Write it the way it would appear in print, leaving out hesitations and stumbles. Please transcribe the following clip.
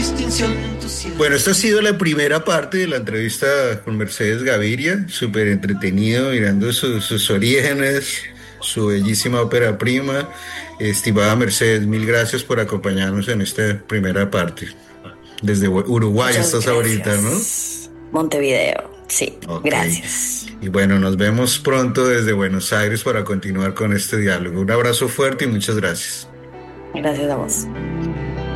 Bueno, esta ha sido la primera parte de la entrevista con Mercedes Gaviria, súper entretenido, mirando sus orígenes, su bellísima ópera prima. Estimada Mercedes, mil gracias por acompañarnos en esta primera parte. Desde Uruguay Muchas estás ahorita, ¿no? gracias. Montevideo, sí, Ok. gracias. Y bueno, nos vemos pronto desde Buenos Aires para continuar con este diálogo. Un abrazo fuerte y muchas gracias. Gracias a vos.